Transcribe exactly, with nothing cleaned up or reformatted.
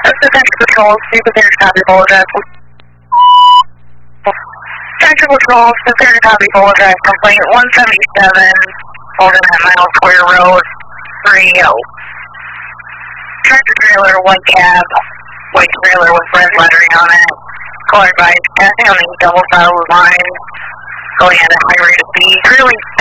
This is Central Patrol, Super Copy, full address. Central Patrol, Super Copy, full address, complaint one seventy-seven, Holden at Mile Square Road, three oh. Tractor trailer, white cab, white trailer with red lettering on it. Caller advised, passing on the double file line, going at a high rate of speed, trailing